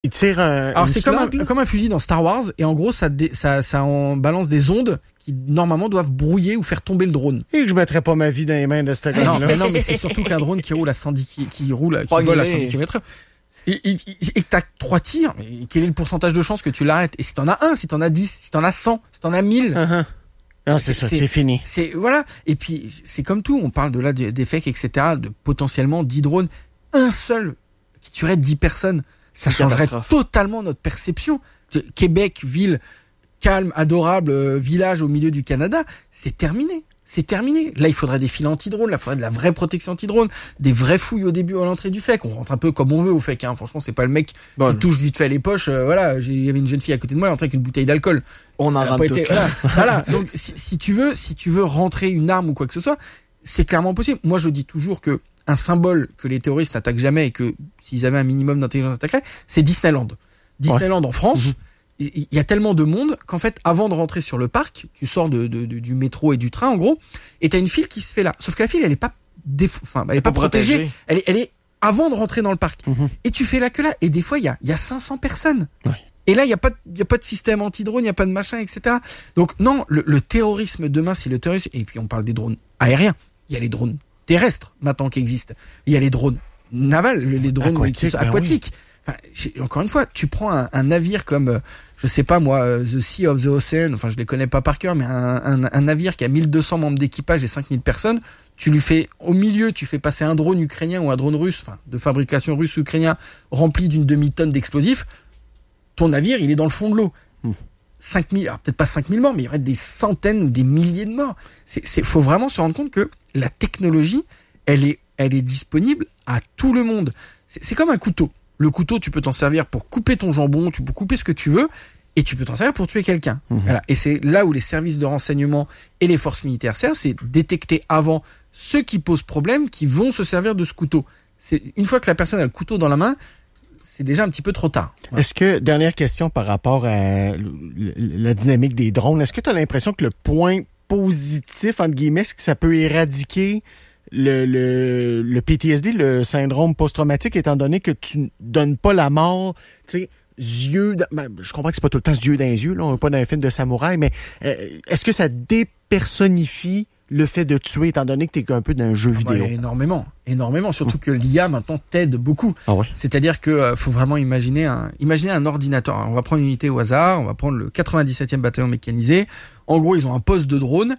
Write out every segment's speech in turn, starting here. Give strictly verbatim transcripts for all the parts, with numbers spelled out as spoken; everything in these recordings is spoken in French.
il tire un. Alors c'est comme un, slug, comme un fusil dans Star Wars, et en gros ça, dé, ça, ça en balance des ondes qui normalement doivent brouiller ou faire tomber le drone. Et que je mettrais pas ma vie dans les mains de ce gars-là. Non, mais non, mais c'est surtout qu'un drone qui roule à cent dix, qui, qui roule, qui Pas vole à gueulé. cent dix kilomètres heure. Et, et, et que t'as trois tirs, mais quel est le pourcentage de chance que tu l'arrêtes? Et si t'en as un, si t'en as dix, si t'en as cent, si t'en as mille. Uh-huh. Non, c'est, c'est ça, c'est fini. C'est, voilà. Et puis, c'est comme tout. On parle de là, des fakes, et cetera, de potentiellement dix drones. Un seul qui tuerait dix personnes. Ça changerait totalement notre perception. Québec, ville calme, adorable, euh, village au milieu du Canada, c'est terminé. C'est terminé. Là, il faudrait des filets anti-drone, là, il faudrait de la vraie protection anti-drone, des vraies fouilles au début, à l'entrée du fake. On rentre un peu comme on veut au fake, hein. Franchement, c'est pas le mec bon, qui touche vite fait les poches. Euh, voilà, il y avait une jeune fille à côté de moi, elle est entrée avec une bouteille d'alcool. On en rentre été, voilà, voilà. Donc, si, si tu veux, si tu veux rentrer une arme ou quoi que ce soit, c'est clairement possible. Moi, je dis toujours que un symbole que les terroristes n'attaquent jamais et que s'ils avaient un minimum d'intelligence attaqueraient, c'est Disneyland. Disneyland ouais. en France. Mmh. Il y a tellement de monde qu'en fait, avant de rentrer sur le parc, tu sors de, de, de du métro et du train, en gros, et t'as une file qui se fait là. Sauf que la file, elle est pas déf... enfin, elle est pas protégée. protégée. Elle est, elle est avant de rentrer dans le parc. Mmh. Et tu fais la queue là. Et des fois, il y a, il y a cinq cents personnes. Ouais. Et là, il y a pas, il y a pas de système anti-drone, il y a pas de machin, et cetera. Donc non, le, le terrorisme demain, c'est le terrorisme. Et puis on parle des drones aériens. Il y a les drones terrestres maintenant qui existent. Il y a les drones navals, les drones aquatiques. Ben aquatiques. Oui. Enfin, encore une fois, tu prends un, un navire comme, euh, je sais pas moi, euh, The Sea of the Ocean, enfin je les connais pas par cœur, mais un, un, un navire qui a mille deux cents membres d'équipage et cinq mille personnes, tu lui fais, au milieu, tu fais passer un drone ukrainien ou un drone russe, enfin de fabrication russe ou ukrainien, rempli d'une demi-tonne d'explosifs, ton navire, il est dans le fond de l'eau. Mmh. cinq mille, alors peut-être pas cinq mille morts, mais il y aurait des centaines ou des milliers de morts. C'est, c'est, faut vraiment se rendre compte que la technologie, elle est, elle est disponible à tout le monde. C'est, c'est comme un couteau. Le couteau, tu peux t'en servir pour couper ton jambon, tu peux couper ce que tu veux, et tu peux t'en servir pour tuer quelqu'un. Mmh. Voilà. Et c'est là où les services de renseignement et les forces militaires servent, c'est détecter avant ceux qui posent problème, qui vont se servir de ce couteau. C'est une fois que la personne a le couteau dans la main, c'est déjà un petit peu trop tard. Voilà. Est-ce que, dernière question par rapport à la dynamique des drones, est-ce que tu as l'impression que le point positif, entre guillemets, c'est que ça peut éradiquer Le, le, le P T S D, le syndrome post-traumatique, étant donné que tu donnes pas la mort, tu sais, yeux, ben, je comprends que c'est pas tout le temps yeux dans les yeux, là, on n'est pas dans un film de samouraï, mais euh, est-ce que ça dépersonnifie le fait de tuer, étant donné que t'es un peu dans un jeu ah vidéo? Bah, énormément, énormément, surtout mmh. que l'I A maintenant t'aide beaucoup. Ah ouais. C'est-à-dire que euh, faut vraiment imaginer un, imaginer un ordinateur. Alors, on va prendre une unité au hasard, on va prendre le quatre-vingt-dix-septième bataillon mécanisé. En gros, ils ont un poste de drone.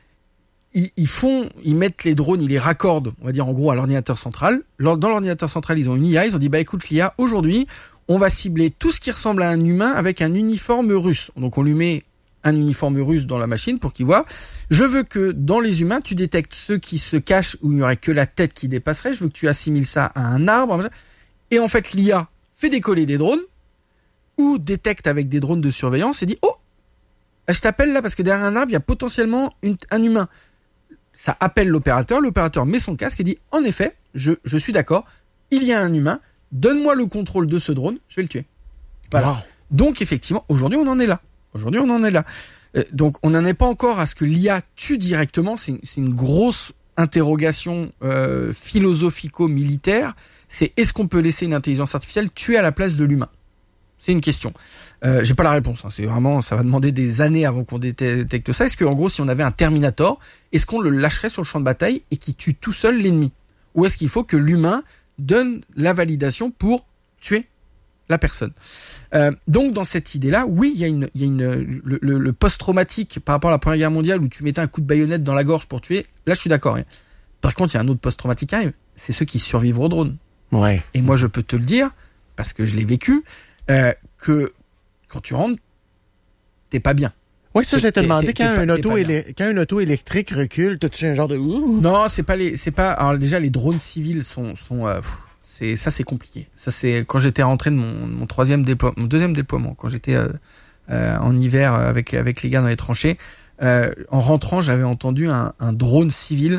Ils font, ils mettent les drones, ils les raccordent, on va dire en gros à l'ordinateur central. Dans l'ordinateur central, ils ont une I A, ils ont dit bah écoute l'I A, aujourd'hui, on va cibler tout ce qui ressemble à un humain avec un uniforme russe. Donc on lui met un uniforme russe dans la machine pour qu'il voit. Je veux que dans les humains, tu détectes ceux qui se cachent où il n'y aurait que la tête qui dépasserait. Je veux que tu assimiles ça à un arbre. Et en fait, l'I A fait décoller des drones ou détecte avec des drones de surveillance et dit oh, je t'appelle là parce que derrière un arbre, il y a potentiellement une, un humain. Ça appelle l'opérateur, l'opérateur met son casque et dit « En effet, je, je suis d'accord, il y a un humain, donne-moi le contrôle de ce drone, je vais le tuer. » Voilà. Wow. Donc effectivement, aujourd'hui on en est là. Aujourd'hui on en est là. Euh, donc on n'en est pas encore à ce que l'I A tue directement, c'est une, c'est une grosse interrogation euh, philosophico-militaire, c'est est-ce qu'on peut laisser une intelligence artificielle tuer à la place de l'humain ? C'est une question. Euh, j'ai pas la réponse. Hein. C'est vraiment, ça va demander des années avant qu'on détecte ça. Est-ce que, en gros, si on avait un Terminator, est-ce qu'on le lâcherait sur le champ de bataille et qu'il tue tout seul l'ennemi ? Ou est-ce qu'il faut que l'humain donne la validation pour tuer la personne ? euh, Donc, dans cette idée-là, oui, il y a une, il y a une, le, le, le post-traumatique par rapport à la Première Guerre mondiale où tu mettais un coup de baïonnette dans la gorge pour tuer. Là, je suis d'accord. Hein. Par contre, il y a un autre post-traumatique qui arrive. C'est ceux qui survivent au drone. Ouais. Et moi, je peux te le dire parce que je l'ai vécu. Euh, que quand tu rentres, t'es pas bien. Oui, ça, je vais te demander, quand un, auto éle- quand un auto électrique recule, t'as-tu un genre de... Non, c'est pas les... c'est pas. Alors déjà, les drones civils sont... sont euh, c'est, ça, c'est compliqué. Ça, c'est quand j'étais rentré de mon, mon troisième déploiement, mon deuxième déploiement, quand j'étais euh, euh, en hiver avec, avec les gars dans les tranchées. Euh, en rentrant, j'avais entendu un, un drone civil.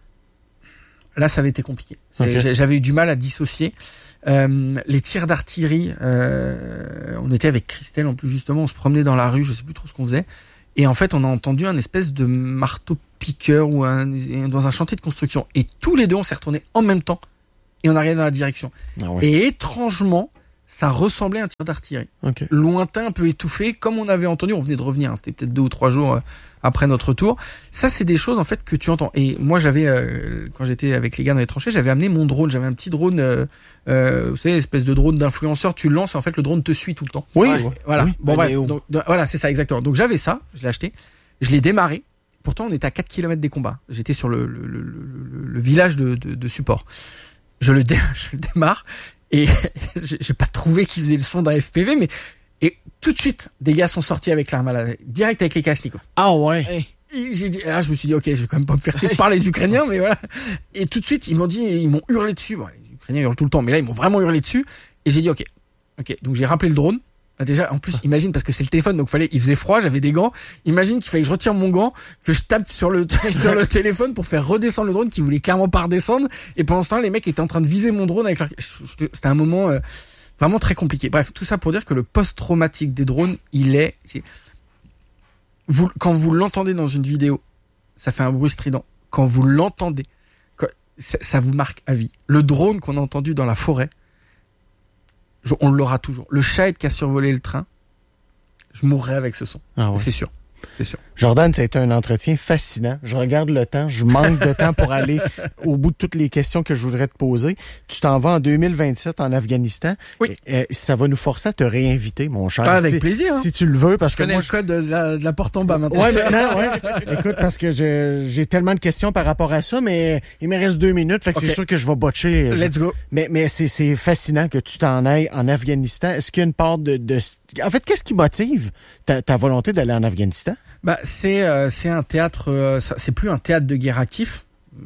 Là, ça avait été compliqué. Okay. J'avais eu du mal à dissocier. Euh, les tirs d'artillerie, euh, on était avec Christelle en plus justement, on se promenait dans la rue, je sais plus trop ce qu'on faisait, et en fait on a entendu un espèce de marteau-piqueur ou un, dans un chantier de construction, et tous les deux on s'est retournés en même temps et on a regardé dans la direction. Ah ouais. Et étrangement, ça ressemblait à un tir d'artillerie. Okay. Lointain, un peu étouffé, comme on avait entendu, on venait de revenir, hein, c'était peut-être deux ou trois jours euh, après notre tour. Ça, c'est des choses en fait que tu entends. Et moi, j'avais, euh, quand j'étais avec les gars dans les tranchées, j'avais amené mon drone, j'avais un petit drone, euh, euh, vous savez, espèce de drone d'influenceur, tu le lances et en fait le drone te suit tout le temps. Oui, ouais, voilà. Oui, bon bref, donc, donc, voilà, c'est ça exactement. Donc j'avais ça, je l'ai acheté, je l'ai démarré. Pourtant, on était à quatre kilomètres des combats. J'étais sur le, le, le, le, le village de, de, de support. Je le, dé, je le démarre. Et j'ai pas trouvé qu'il faisait le son d'un F P V, mais et tout de suite, des gars sont sortis avec l'arme à la direct avec les Kalachnikov. Ah ouais. Et j'ai dit, là, je me suis dit, ok, je vais quand même pas me faire tuer par les Ukrainiens, mais voilà. Et tout de suite, ils m'ont dit, ils m'ont hurlé dessus. Bon, les Ukrainiens hurlent tout le temps, mais là, ils m'ont vraiment hurlé dessus. Et j'ai dit, ok, ok. Donc j'ai rappelé le drone. Déjà, en plus, imagine, parce que c'est le téléphone, donc fallait, il faisait froid, j'avais des gants. Imagine qu'il fallait que je retire mon gant, que je tape sur le, sur le téléphone pour faire redescendre le drone qui voulait clairement pas redescendre. Et pendant ce temps, les mecs étaient en train de viser mon drone avec leur... C'était un moment euh, vraiment très compliqué. Bref, tout ça pour dire que le post-traumatique des drones, il est, c'est... Vous, quand vous l'entendez dans une vidéo, ça fait un bruit strident. Quand vous l'entendez, quand... ça, ça vous marque à vie. Le drone qu'on a entendu dans la forêt, on l'aura toujours. Le chat qui a survolé le train, je mourrai avec ce son. Ah ouais. C'est sûr. C'est sûr. Jordan, ça a été un entretien fascinant. Je regarde le temps, je manque de temps pour aller au bout de toutes les questions que je voudrais te poser. Tu t'en vas en deux mille vingt-sept en Afghanistan. Oui. Et, et ça va nous forcer à te réinviter, mon cher. Ah, avec si, plaisir. Hein. Si tu le veux, parce je que connais moi, le code de la, de la porte en bas maintenant. Ouais, maintenant, ouais. Écoute, parce que je, j'ai tellement de questions par rapport à ça, mais il me reste deux minutes, fait que okay. C'est sûr que je vais botcher. Let's go. Mais, mais c'est, c'est fascinant que tu t'en ailles en Afghanistan. Est-ce qu'il y a une part de, de... En fait, qu'est-ce qui motive ta, ta volonté d'aller en Afghanistan? Bah, c'est, euh, c'est un théâtre, euh, ça, c'est plus un théâtre de guerre actif,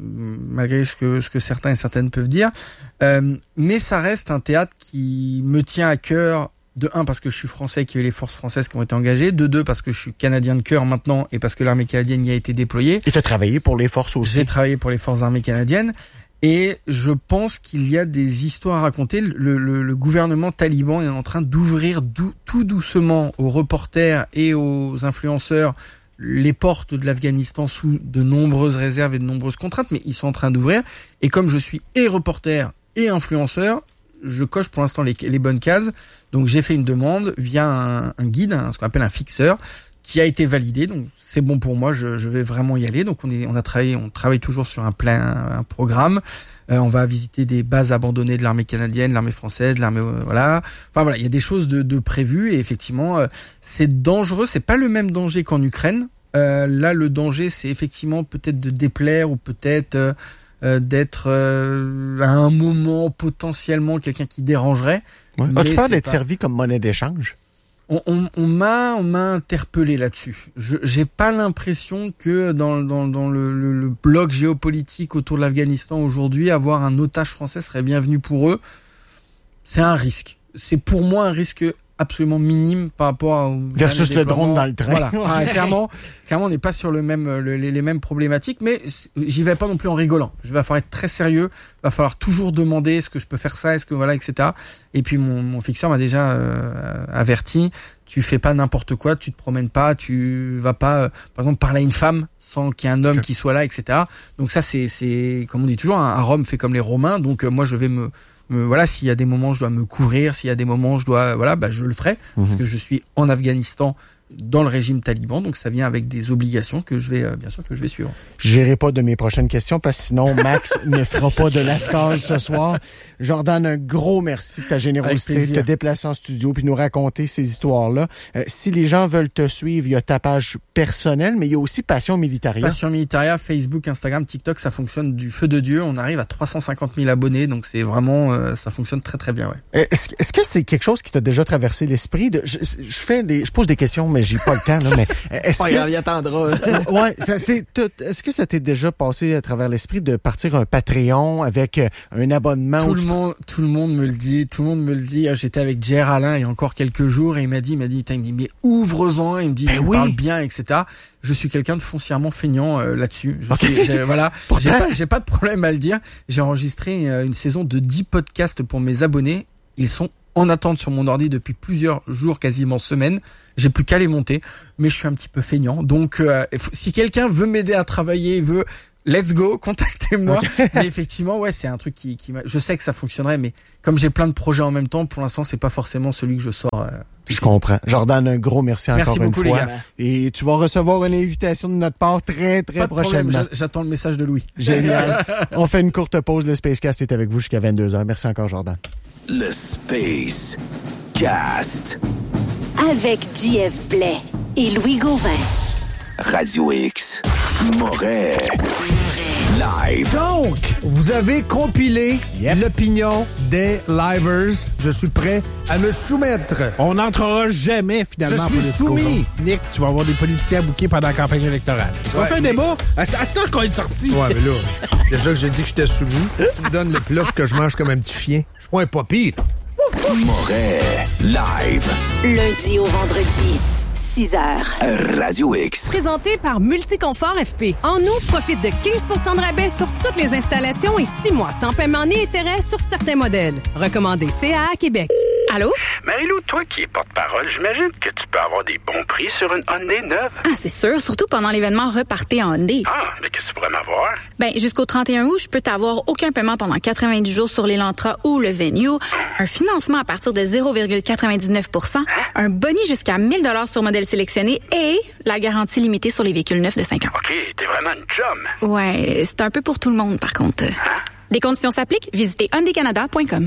malgré ce que, ce que certains et certaines peuvent dire. Euh, mais ça reste un théâtre qui me tient à cœur, de un, parce que je suis français, qu'il y a eu les forces françaises qui ont été engagées, de deux, parce que je suis canadien de cœur maintenant, et parce que l'armée canadienne y a été déployée. Et tu as travaillé pour les forces aussi? J'ai travaillé pour les forces armées canadiennes. Et je pense qu'il y a des histoires à raconter. Le, le, le gouvernement taliban est en train d'ouvrir dou, tout doucement aux reporters et aux influenceurs les portes de l'Afghanistan sous de nombreuses réserves et de nombreuses contraintes, mais ils sont en train d'ouvrir. Et comme je suis et reporter et influenceur, je coche pour l'instant les, les bonnes cases. Donc j'ai fait une demande via un, un guide, un, ce qu'on appelle un fixeur, qui a été validé, donc c'est bon pour moi, je, je vais vraiment y aller. Donc on est, on a travaillé, on travaille toujours sur un plein, un programme. Euh, on va visiter des bases abandonnées de l'armée canadienne, l'armée française, de l'armée, euh, voilà. Enfin voilà, il y a des choses de, de prévues et effectivement, euh, c'est dangereux. C'est pas le même danger qu'en Ukraine. Euh, là, le danger, c'est effectivement peut-être de déplaire ou peut-être euh, euh, d'être euh, à un moment potentiellement quelqu'un qui dérangerait. Ouais. As-tu peur d'être pas... servi comme monnaie d'échange? On, on, on m'a, on m'a interpellé là-dessus. Je, j'ai pas l'impression que dans, dans, dans le, le, le bloc géopolitique autour de l'Afghanistan aujourd'hui, avoir un otage français serait bienvenu pour eux. C'est un risque. C'est pour moi un risque absolument minime par rapport à versus le drone dans le train. Voilà. Ah, clairement, clairement, on n'est pas sur le même, le, les, les mêmes problématiques, mais j'y vais pas non plus en rigolant. Je vais falloir être très sérieux. Il va falloir toujours demander est-ce que je peux faire ça, est-ce que voilà, et cetera. Et puis mon, mon fixeur m'a déjà euh, averti. Tu fais pas n'importe quoi, tu te promènes pas, tu vas pas, euh, par exemple, parler à une femme sans qu'il y ait un homme qui soit là, et cetera. Donc ça, c'est, c'est, comme on dit toujours, un, un Rome fait comme les Romains. Donc euh, moi, je vais me Me, voilà, s'il y a des moments où je dois me couvrir, s'il y a des moments où je dois, voilà, bah je le ferai, mmh. parce que je suis en Afghanistan dans le régime taliban, donc ça vient avec des obligations que je vais, euh, bien sûr, que je vais suivre. J'irai pas de mes prochaines questions parce que sinon Max ne fera pas de lascase ce soir. Jordan, un gros merci de ta générosité de te déplacer en studio puis nous raconter ces histoires-là. Euh, si les gens veulent te suivre, il y a ta page personnelle, mais il y a aussi Passion Militaria. Passion Militaria, Facebook, Instagram, TikTok, ça fonctionne du feu de Dieu. On arrive à trois cent cinquante mille abonnés, donc c'est vraiment, euh, ça fonctionne très très bien, ouais. Est-ce, est-ce que c'est quelque chose qui t'a déjà traversé l'esprit de, je, je fais des, je pose des questions, mais j'ai pas le temps, là, mais est-ce pas que... grave, il attendra. Ouais, ça, c'est, est-ce que ça t'est déjà passé à travers l'esprit de partir un Patreon avec un abonnement? Tout le monde, tout le monde me le dit, tout le monde me le dit. J'étais avec Jer Alain il y a encore quelques jours et il m'a dit, il m'a dit, il me dit, mais ouvre-en, il me dit, ben tu oui. parles bien, et cetera. Je suis quelqu'un de foncièrement feignant euh, là-dessus. Je okay. suis, j'ai, voilà, j'ai pas, j'ai pas de problème à le dire. J'ai enregistré euh, une saison de dix podcasts pour mes abonnés. Ils sont en attente sur mon ordi depuis plusieurs jours, quasiment semaines. J'ai plus qu'à les monter, mais je suis un petit peu feignant. Donc, euh, si quelqu'un veut m'aider à travailler, veut, let's go, contactez-moi. Okay. Mais effectivement, ouais, c'est un truc qui, qui m'a... je sais que ça fonctionnerait, mais comme j'ai plein de projets en même temps, pour l'instant, c'est pas forcément celui que je sors. Euh, Je comprends. Jordan, un gros merci, merci encore beaucoup, une fois. Les gars. Et tu vas recevoir une invitation de notre part très, très pas de prochainement. problème, j'attends le message de Louis. Génial. On fait une courte pause. Le Spacecast est avec vous jusqu'à vingt-deux heures. Merci encore, Jordan. Le Space Cast. Avec J F Blais et Louis Gauvin. Radio X. Moret. Live. Donc, vous avez compilé Yep. l'opinion des livers. Je suis prêt à me soumettre. On n'entrera jamais, finalement, Je en suis politique soumis. aujourd'hui. Nick, tu vas avoir des politiciens à bouquer pendant la campagne électorale. Est-ce qu'on Ouais, fait un mais- débat? À, à ce temps qu'on est sorti. Ouais, mais là, déjà que j'ai dit que j'étais soumis, tu me donnes le plat que je mange comme un petit chien. Je suis pas un papy. Moret. Live. Lundi au vendredi, six heures. Radio X. Présenté par Multiconfort F P. En août, profite de quinze pour cent de rabais sur toutes les installations et six mois sans paiement ni intérêt sur certains modèles. Recommandé C A A Québec. Allô? Marie-Lou, toi qui es porte-parole, j'imagine que tu peux avoir des bons prix sur une Hyundai neuve. Ah, c'est sûr, surtout pendant l'événement Repartez en Hyundai. Ah, mais qu'est-ce que tu pourrais m'avoir? Ben, jusqu'au trente et un août, je peux t'avoir aucun paiement pendant quatre-vingt-dix jours sur l'Elantra ou le Venue, un financement à partir de zéro virgule quatre-vingt-dix-neuf pour cent, un boni jusqu'à mille dollars sur modèle sélectionné et la garantie limitée sur les véhicules neufs de cinq ans. OK, t'es vraiment une chum. Ouais, c'est un peu pour tout le monde, par contre. Des conditions s'appliquent, visitez hyundai canada point com.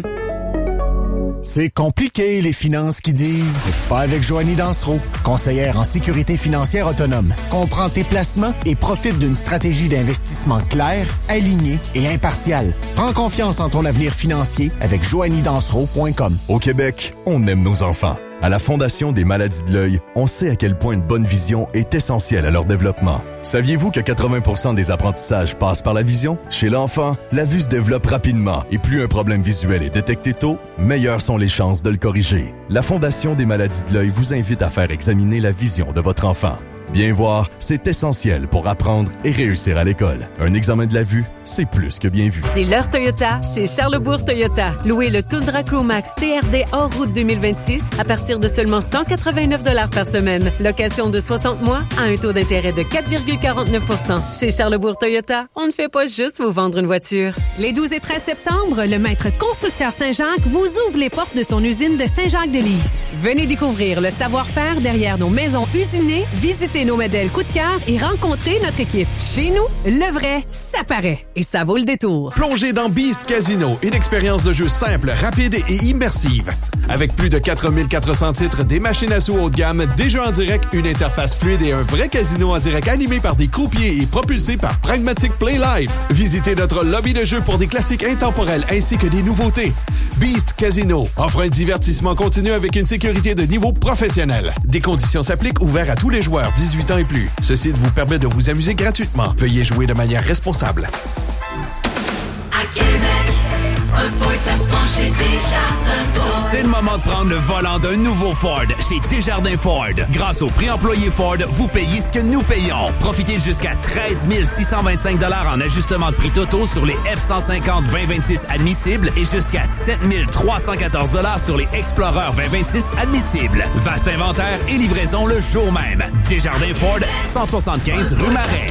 C'est compliqué, les finances qui disent. Pas avec Joanie Dansereau, conseillère en sécurité financière autonome. Comprends tes placements et profite d'une stratégie d'investissement claire, alignée et impartiale. Prends confiance en ton avenir financier avec joanie dansereau point com. Au Québec, on aime nos enfants. À la Fondation des maladies de l'œil, on sait à quel point une bonne vision est essentielle à leur développement. Saviez-vous que quatre-vingts pour cent des apprentissages passent par la vision? Chez l'enfant, la vue se développe rapidement et plus un problème visuel est détecté tôt, meilleures sont les chances de le corriger. La Fondation des maladies de l'œil vous invite à faire examiner la vision de votre enfant. Bien voir, c'est essentiel pour apprendre et réussir à l'école. Un examen de la vue, c'est plus que bien vu. C'est l'heure Toyota chez Charlesbourg Toyota. Louez le Tundra Crewmax T R D hors route deux mille vingt-six à partir de seulement cent quatre-vingt-neuf dollars par semaine. Location de soixante mois à un taux d'intérêt de quatre virgule quarante-neuf pour cent. Chez Charlesbourg Toyota, on ne fait pas juste vous vendre une voiture. Les douze et treize septembre, le maître constructeur Saint-Jacques vous ouvre les portes de son usine de Saint-Jacques-de-Lise. Venez découvrir le savoir-faire derrière nos maisons usinées, visiter nos modèles coup de cœur et rencontrer notre équipe. Chez nous, le vrai, ça paraît. Et ça vaut le détour. Plongez dans Beast Casino, une expérience de jeu simple, rapide et immersive. Avec plus de quatre mille quatre cents titres, des machines à sous haut de gamme, des jeux en direct, une interface fluide et un vrai casino en direct animé par des croupiers et propulsé par Pragmatic Play Live. Visitez notre lobby de jeu pour des classiques intemporels ainsi que des nouveautés. Beast Casino offre un divertissement continu avec une sécurité de niveau professionnel. Des conditions s'appliquent, ouverts à tous les joueurs dix-huit ans et plus. Ce site vous permet de vous amuser gratuitement. Veuillez jouer de manière responsable. À Québec, un Ford, ça se prend chez Desjardins Ford. C'est le moment de prendre le volant d'un nouveau Ford chez Desjardins Ford. Grâce au prix employé Ford, vous payez ce que nous payons. Profitez de jusqu'à treize mille six cent vingt-cinq dollars en ajustement de prix totaux sur les F cent cinquante vingt vingt-six admissibles et jusqu'à sept mille trois cent quatorze dollars sur les Explorer vingt vingt-six admissibles. Vaste inventaire et livraison le jour même. Desjardins Ford, cent soixante-quinze rue Marais.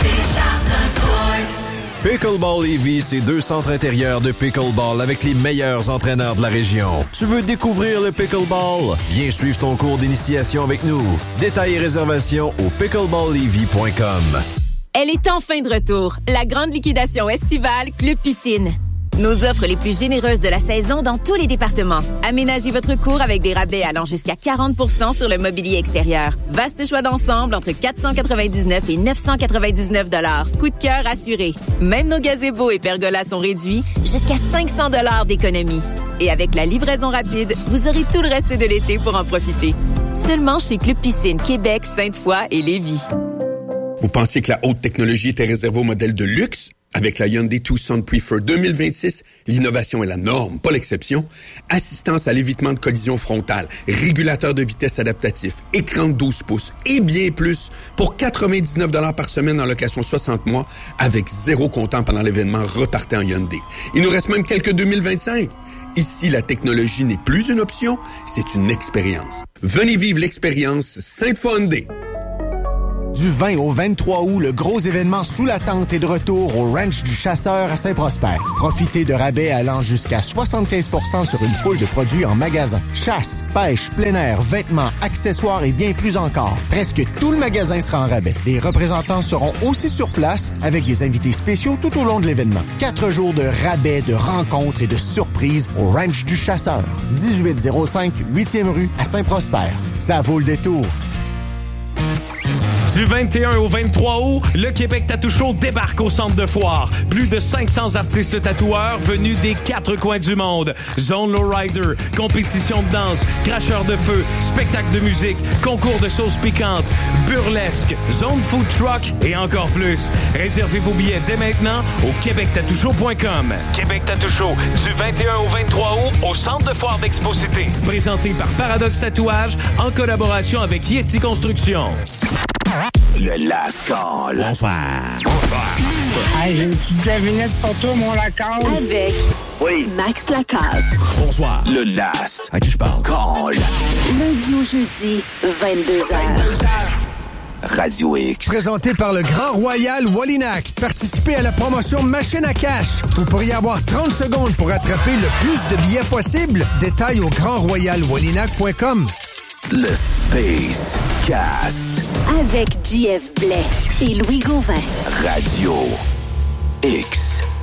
Pickleball Lévis, c'est deux centres intérieurs de pickleball avec les meilleurs entraîneurs de la région. Tu veux découvrir le pickleball? Viens suivre ton cours d'initiation avec nous. Détails et réservations au pickleball lévis point com. Elle est enfin de retour. La grande liquidation estivale Club Piscine. Nos offres les plus généreuses de la saison dans tous les départements. Aménagez votre cours avec des rabais allant jusqu'à quarante pour cent sur le mobilier extérieur. Vaste choix d'ensemble entre quatre cent quatre-vingt-dix-neuf et neuf cent quatre-vingt-dix-neuf dollars. Coup de cœur assuré. Même nos gazebos et pergolas sont réduits jusqu'à cinq cents dollars d'économie. Et avec la livraison rapide, vous aurez tout le reste de l'été pour en profiter. Seulement chez Club Piscine Québec, Sainte-Foy et Lévis. Vous pensiez que la haute technologie était réservée aux modèles de luxe? Avec la Hyundai Tucson Prefer deux mille vingt-six, l'innovation est la norme, pas l'exception. Assistance à l'évitement de collision frontale, régulateur de vitesse adaptatif, écran de douze pouces et bien plus pour quatre-vingt-dix-neuf dollars par semaine en location soixante mois avec zéro comptant pendant l'événement Repartez en Hyundai. Il nous reste même quelques deux mille vingt-cinq. Ici, la technologie n'est plus une option, c'est une expérience. Venez vivre l'expérience Sainte-Foy Hyundai. Du vingt au vingt-trois août, le gros événement sous la tente est de retour au Ranch du Chasseur à Saint-Prosper. Profitez de rabais allant jusqu'à soixante-quinze pour cent sur une foule de produits en magasin. Chasse, pêche, plein air, vêtements, accessoires et bien plus encore. Presque tout le magasin sera en rabais. Des représentants seront aussi sur place avec des invités spéciaux tout au long de l'événement. Quatre jours de rabais, de rencontres et de surprises au Ranch du Chasseur. dix-huit zéro cinq huitième rue à Saint-Prosper. Ça vaut le détour. Du vingt et un au vingt-trois août, le Québec Tattoo Show débarque au centre de foire. Plus de cinq cents artistes tatoueurs venus des quatre coins du monde. Zone Lowrider, compétition de danse, cracheur de feu, spectacle de musique, concours de sauces piquantes, burlesque, zone food truck et encore plus. Réservez vos billets dès maintenant au québec tattoo show point com. Québec Tattoo Show, du vingt et un au vingt-trois août au centre de foire d'Expo-Cité. Présenté par Paradox Tatouage en collaboration avec Yeti Construction. Le Last Call. Bonsoir. Bonsoir. Hey, j'ai une petite devinette pour toi, mon Lacasse. Avec oui. Max Lacasse. Bonsoir. Le Last. À qui je parle? Call. Lundi au jeudi, vingt-deux heures. Radio X. Présenté par le Grand Royal Wallinac. Participez à la promotion Machine à cash. Vous pourriez avoir trente secondes pour attraper le plus de billets possible. Détails au grand royal wallinac point com. Le Space Cast. Avec J F Blais et Louis Gauvin. Radio X.